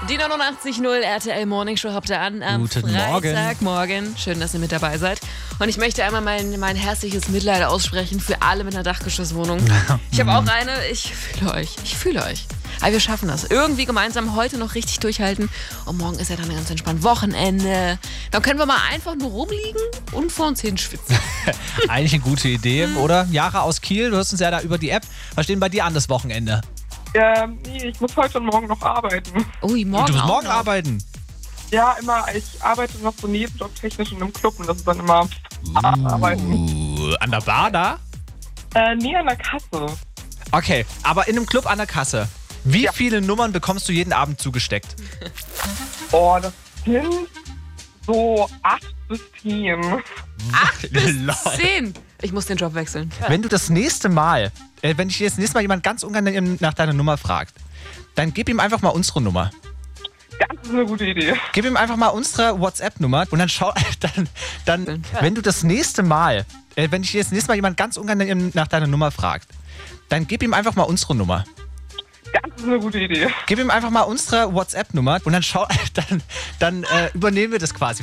Die 89.0 RTL Morning Show habt ihr an am Guten Morgen. Freitagmorgen. Schön, dass ihr mit dabei seid. Und ich möchte einmal mein herzliches Mitleid aussprechen für alle mit einer Dachgeschosswohnung. Ich habe auch eine. Ich fühle euch. Aber wir schaffen das. Irgendwie gemeinsam heute noch richtig durchhalten. Und morgen ist ja dann ein ganz entspannt Wochenende. Dann können wir mal einfach nur rumliegen und vor uns hin schwitzen. Eigentlich eine gute Idee, oder? Jara aus Kiel, du hörst uns ja da über die App. Was steht denn bei dir an das Wochenende? Nee, ich muss heute und morgen noch arbeiten. Ui, morgen Du musst auch morgen noch. arbeiten. Ja, immer. Ich arbeite noch so nebenjobtechnisch in einem Club und das ist dann immer arbeiten. An der Bar da? Nee, an der Kasse. Okay, aber in einem Club an der Kasse. Wie Ja. viele Nummern bekommst du jeden Abend zugesteckt? Oh, das sind so 8 bis 10. 8 bis Lol. 10. Ich muss den Job wechseln. Wenn du das nächste Mal, wenn dich das nächste Mal jemand ganz unangenehm nach deiner Nummer fragt, dann gib ihm einfach mal unsere Nummer. Das ist eine gute Idee. Gib ihm einfach mal unsere WhatsApp-Nummer und dann schau, dann wenn du das nächste Mal, wenn dich das nächste Mal jemand ganz unangenehm nach deiner Nummer fragt, dann gib ihm einfach mal unsere Nummer. Das ist eine gute Idee. Gib ihm einfach mal unsere WhatsApp-Nummer und dann schau, dann übernehmen wir das quasi.